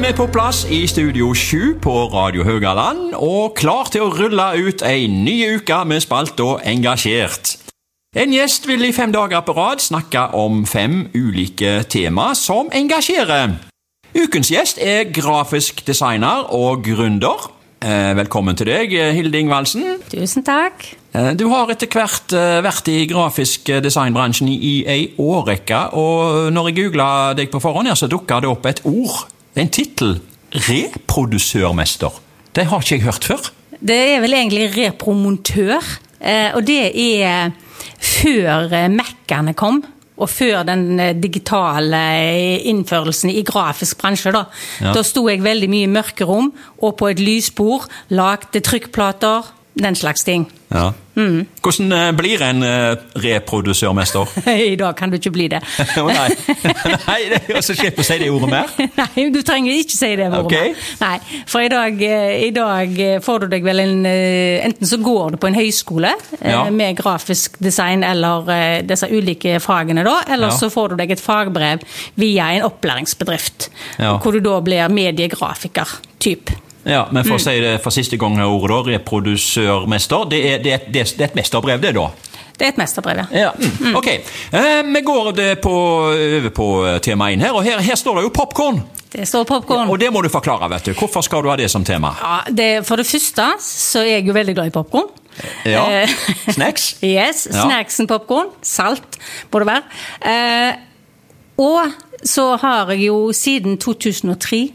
vi på plass I Studio 7 på Radio Høgaland, og klar til å rulle ut en ny uke med spalt og engasjert. En gjest vil I 5 dager på rad snakke om 5 ulike tema som engasjerer. Ukens gjest grafisk designer og gründer. Velkommen til deg, Hilde Ingvaldsen. Tusen takk. Du har etter hvert vært I grafisk designbransjen I en årrekke, og når jeg googlet deg på forhånd her, så dukket det opp et ord, en titel, reprodusørmester. Det har ikke jeg hørt før. Det vel egentlig repromontør, og det før Mac-ene kom, og før den digitale innførelsen I grafisk bransje da. Ja. Da stod jeg veldig mye I mørkerom, og på et lysbord, lagde trykkplater, den slags ting. Ja. Hvordan blir en reprodusørmester? I dag kan du ikke bli det. Nei, det så slipper å si det ordet mer. Nei, du trenger ikke si det ordet mer. Nei, for I dag får du deg vel enten så går du på en høyskole med grafisk design eller disse ulike fagene da, eller så får du deg et fagbrev via en opplæringsbedrift, hvor du da blir mediegrafiker, typ. Ja, men for å si det for siste gang ordet da, reprodusørmester, det et mesterbrev det da? Det et mesterbrev, ja. Ok, vi går over på tema 1 her, og her står det jo popcorn. Det står popcorn. Og det må du forklare, vet du. Hvorfor skal du ha det som tema? Ja, for det første så jeg jo veldig glad I popcorn. Ja, snacks? Yes, snacksen popcorn, salt må det være. Og så har jeg jo siden 2003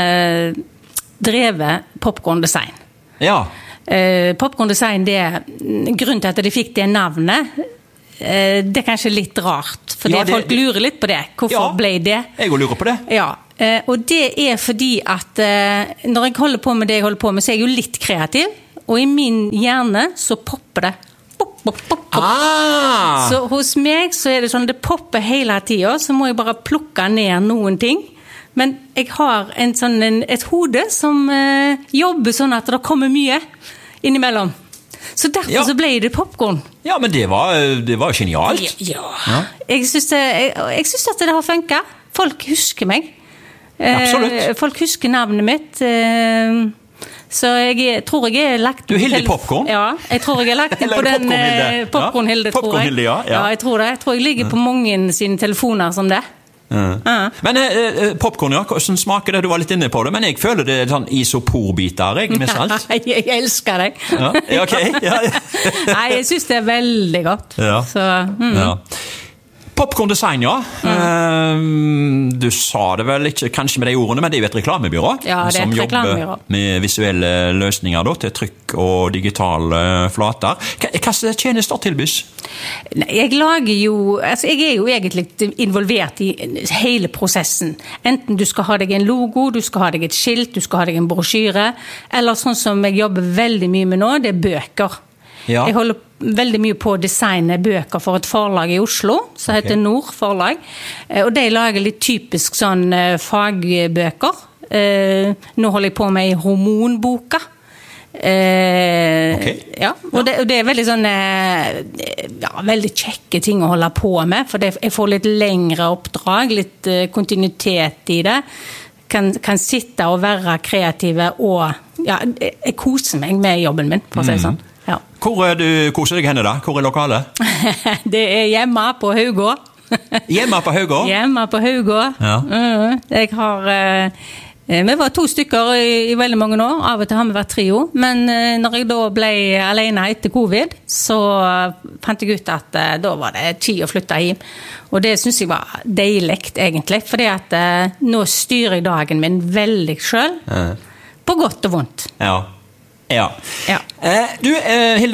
drevet popcorn design. Ja. Popcorn design, grunnen til at de fikk det navnet, det kanskje litt rart, for folk lurer litt på det. Hvorfor ble det? Jeg lurer på det. Ja, og det fordi at når jeg holder på med det jeg holder på med, så jeg jo litt kreativ, og I min hjerne så popper det. Pop, pop, pop, pop. Så hos meg så det sånn, det popper hele tiden, så må jeg bare plukke ned noen ting. Men jeg har et hode som jobber sånn at det kommer mye innimellom. Så derfor så ble det popcorn. Ja, men det var genialt. Ja. Jeg synes at det har funket. Folk husker meg. Absolutt. Folk husker navnet mitt. Så jeg tror jeg lagt... Du Hilde Popcorn? Ja, jeg tror jeg lagt på den Popcorn Hilde, tror jeg. Popcorn Hilde, ja. Ja, jeg tror det. Jeg tror jeg ligger på mange sine telefoner som det. Men popcorn, hvordan smaker det? Du var litt inne på det, men jeg føler det sånn isoporbiter, med salt. Jeg elsker det. Ja, ok. Nei, jeg synes det veldig godt. Ja. Så, Popcorn design, ja. Du sa det vel ikke, kanskje med de ordene, men det jo et reklamebyrå. Ja, det et reklamebyrå. Som jobber med visuelle løsninger da, til trykk og digitale flater. Hva tjenester tilbys? Jeg lager jo, altså jeg jo egentlig involvert I hele prosessen. Enten du skal ha deg en logo, du skal ha deg et skilt, du skal ha deg en brosjyre, eller sånn som jeg jobber veldig mye med nå, det bøker. Ja. Jeg holder veldig mye på å designe bøker for et forlag I Oslo, som heter Nord forlag. Og de lager litt typisk sånn fagbøker. Nå holder jeg på med hormonboka. Ja, og det veldig sånn veldig kjekke ting å holde på med, for jeg får litt lengre oppdrag, litt kontinuitet I det. Kan sitte og være kreative, og jeg koser meg med jobben min, for å si sånn. Ja. Hvor du koser deg henne da? Hvor lokalet? Det hjemme på Haugå. Hjemme på Haugå? Hjemme på Haugå. Ja. Jeg har... vi var 2 stykker I veldig mange år. Av og til har vi vært trio. Men når jeg da ble alene etter covid, så fant jeg ut at da var det tid å flytte hjem. Og det synes jeg var deiligt, egentlig. Fordi at nå styrer jeg dagen min veldig selv. På godt og vondt. Ja. Du, Hilde,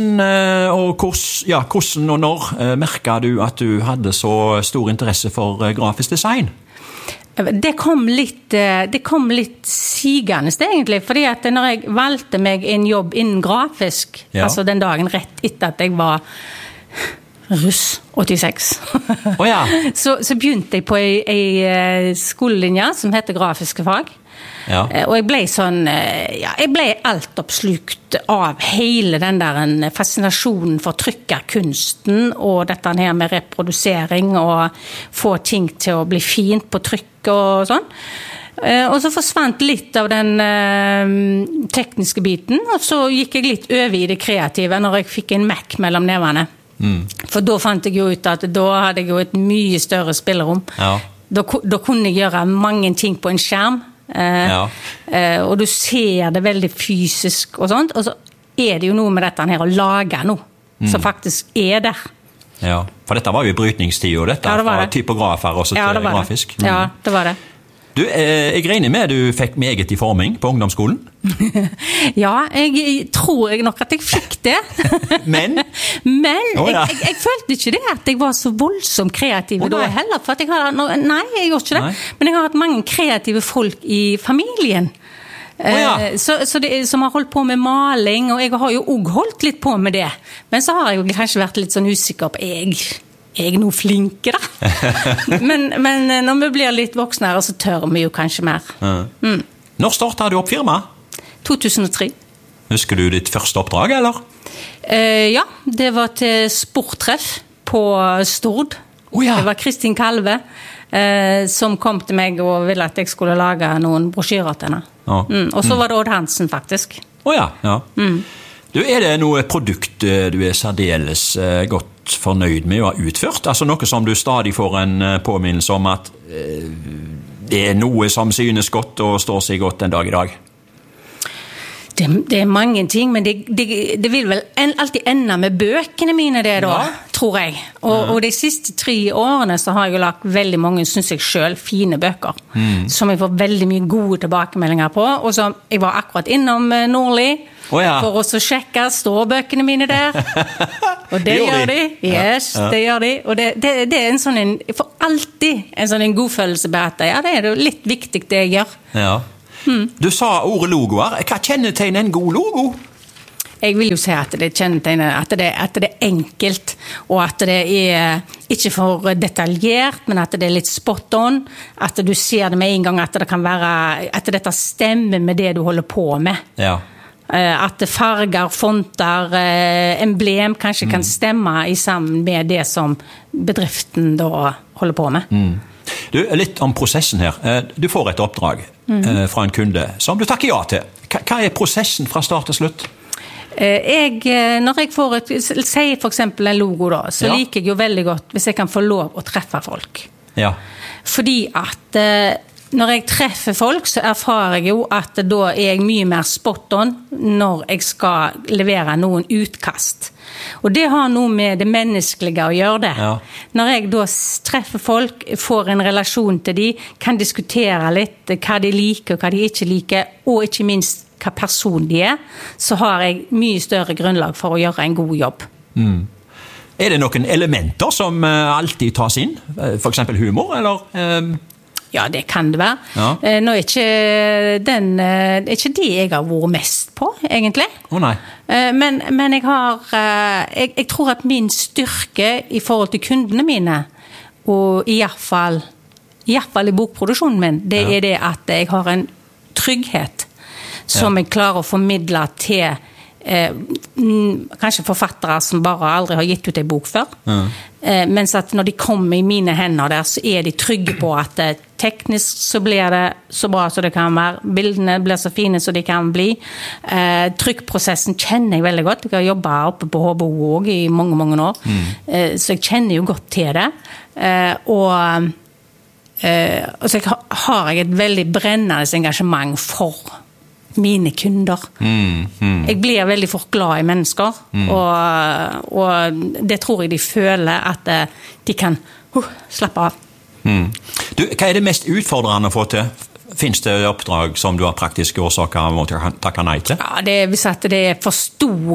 hvordan og når merket du at du hadde så stor interesse for grafisk design? Det kom litt sigende egentlig, fordi at når jeg valgte meg en jobb innen grafisk, altså den dagen rett etter at jeg var russ 86, så begynte jeg på en skolelinje som heter grafiske fag. Ja. Og jeg ble sånn, jeg ble alt oppslukt av hele den der fascinasjonen for trykkerkunsten og dette her med reprodusering og få ting til å bli fint på trykk og sånn. Og så forsvant litt av den tekniske biten, og så gikk jeg litt over i det kreative når jeg fikk en Mac mellom nevene. For da fant jeg jo ut at da hadde jeg jo et mye større spillerom. Ja. Da kunne jeg gjøre mange ting på en skjerm, og du ser det veldig fysisk og sånt, og så er det jo noe med dette her å lage noe som faktisk er der. Ja, for dette var jo i brytningstid, og dette fra typografer også til grafisk. Ja, det var det. Du, jeg regner med du fikk meget i forming på ungdomsskolen? Ja, jeg tror nok at jeg fikk det. Men? Jeg følte ikke det at jeg var så voldsomt kreativ da heller, for at jeg nei, jeg gjorde ikke det. Nei. Men jeg har hatt mange kreative folk i familien. Som har holdt på med maling, og jeg har jo også holdt litt på med det. Men så har jeg jo kanskje vært litt sånn usikker på jeg noe flinke da. men når vi blir litt voksnere, så tør vi jo kanskje mer. Når startet du opp firma? 2003. Husker du ditt første oppdrag, eller? Ja, det var til sporttreff på Stord. Det var Kristin Kalve som kom til meg og ville at jeg skulle lage noen brosjyrer til henne. Og så var det Odd Hansen, faktisk. Du, er det noe produkt du er særdeles godt fornøyd med å ha utført? Altså noe som du stadig får en påminnelse om at det er noe som synes godt og står seg godt en dag i dag? Det er mange ting, men det vil vel alltid ende med bøkene mine det da, tror jeg. Og de siste 3 årene så har jeg jo lagt veldig mange, synes jeg selv, fine bøker, som jeg får veldig mye gode tilbakemeldinger på, og som jeg var akkurat innom Nordli, for å sjekke, står bøkene mine der? Og det gjør de. Yes, det gjør de. Og det er en sånn, jeg får alltid en sånn god følelse på at det er jo litt viktig det jeg gjør. Ja. Du sa ordet logoer. Hva kjennetegner en god logo? Jeg vil jo si at det kjennetegner at det er enkelt, og at det er ikke for detaljert, men at det er litt spot on, at du ser det med en gang at det kan være, at dette stemmer med det du holder på med. Ja. At farger, fonter, emblem kanskje kan stemme i sammen med det som bedriften da holder på med. Du, litt om prosessen her. Du får et oppdrag fra en kunde som du takker ja til. Hva er prosessen fra start til slutt? Når jeg får sier for eksempel en logo da, så liker jeg jo veldig godt hvis jeg kan få lov å treffe folk. Ja. Fordi at når jeg treffer folk, så erfarer jeg jo at da er jeg mye mer spot on når jeg skal levere noen utkast. Og det har noe med det menneskelige å gjøre det. Ja. Når jeg da treffer folk, får en relasjon til de, kan diskutere litt hva de liker og hva de ikke liker, og ikke minst hva person de er, så har jeg mye større grunnlag for å gjøre en god jobb. Er det noen elementer som alltid tas inn? For eksempel humor, eller... Ja, det kan det være. Ja. Nå er ikke det jeg har vært mest på, egentlig. Nei. Men jeg tror at min styrke i forhold til kundene mine, og i hvert fall i bokproduksjonen min, det er det at jeg har en trygghet som jeg klarer å formidle til kanskje forfattere som bare aldri har gitt ut en bok før. Mens at når de kommer i mine hender der, så er de trygge på at teknisk så blir det så bra som det kan være, bildene blir så fine som de kan bli. Trykkprosessen kjenner jeg veldig godt. Jeg har jobbet oppe på HBO også i mange, mange år, så jeg kjenner jo godt til det. Og så har jeg et veldig brennende engasjement for mine kunder. Jeg blir veldig fort glad i mennesker, og det tror jeg de føler at de kan slappe av. Du, hva er det mest utfordrende å få til? Finns det oppdrag som du har praktiske årsaker må takke nei til? Ja, det er hvis at det er for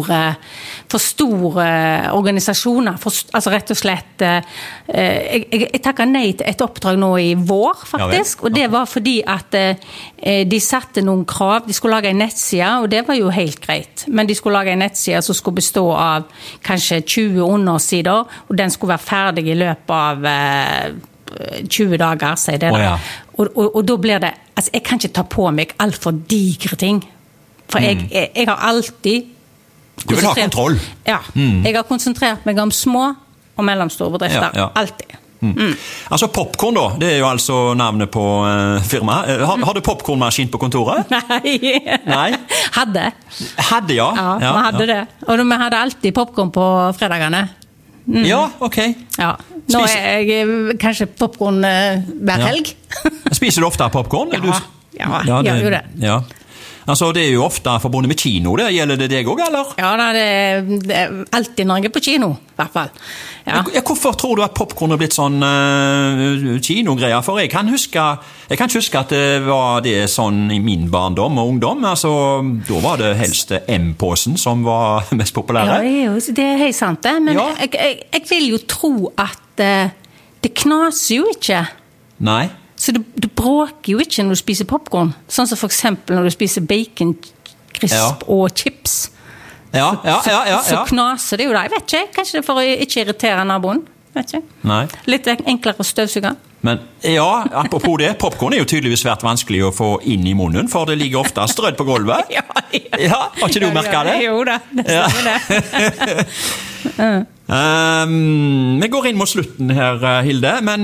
store organisasjoner, altså rett og slett jeg takker nei til et oppdrag nå i vår faktisk, og det var fordi at de satte noen krav, de skulle lage en nettside, og det var jo helt greit, men de skulle lage en nettside som skulle bestå av kanskje 20 undersider, og den skulle være ferdig i løpet av 20 dager, sier det da. Og da blir det, altså jeg kan ikke ta på meg alt for digre ting, for jeg har alltid du vil ha kontroll. Ja, jeg har konsentrert meg om små og mellomstore bedrifter, alltid. Altså popcorn da, det er jo altså navnet på firmaet. Har du popcornmaskin på kontoret? Nei. Hadde, ja. Ja, vi hadde det. Og vi hadde alltid popcorn på fredagene. Ja, ok. Ja. Nå er jeg kanskje popcorn hver helg. Spiser du ofte popcorn? Ja, jeg gjør jo det. Ja. Altså, det er jo ofte forbundet med kino, det. Gjelder det deg også, eller? Ja, det er alltid når jeg er på kino, i hvert fall. Ja. Hvorfor tror du at popcorn er blitt sånn kinogreier? For jeg kan ikke huske at det var det sånn i min barndom og ungdom. Altså, da var det helst M-posen som var mest populære. Ja, det er helt sant det, men jeg vil jo tro at det knaser jo ikke. Nei. Så du bråker jo ikke når du spiser popcorn. Sånn som for eksempel når du spiser bacon, crisp og chips. Så knaser det jo da. Jeg vet ikke, kanskje det er for å ikke irritere naboen. Vet ikke. Nei. Litt enklere å støvsuge. Men apropos det, popcorn er jo tydeligvis svært vanskelig å få inn i munnen, for det ligger ofte strødd på gulvet. Ja, har ikke du merket det? Jo da, det stemmer det. Vi går inn mot slutten her, Hilde, men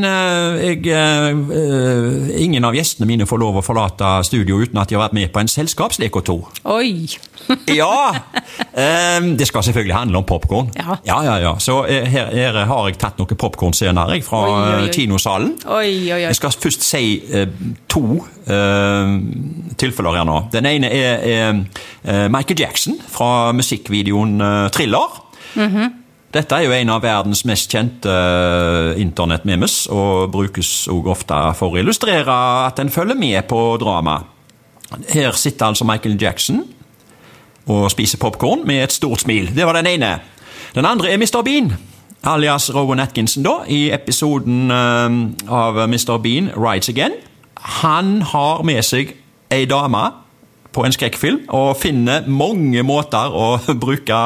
ingen av gjestene mine får lov å forlate studio uten at de har vært med på en selskapslek og to. Oi! Det skal selvfølgelig handle om popcorn. Ja. Så her har jeg tatt noen popcorn senere fra kinosalen. Jeg skal først si to tilfeller her nå. Den ene er Michael Jackson fra musikkvideoen Thriller. Dette er jo en av verdens mest kjente internettmemes, og brukes også ofte for å illustrere at den følger med på drama. Her sitter altså Michael Jackson og spiser popcorn med et stort smil. Det var den ene. Den andre er Mr. Bean, alias Rowan Atkinson da, i episoden av Mr. Bean, Rides Again. Han har med seg en dame på en skrekkfilm og finner mange måter å bruke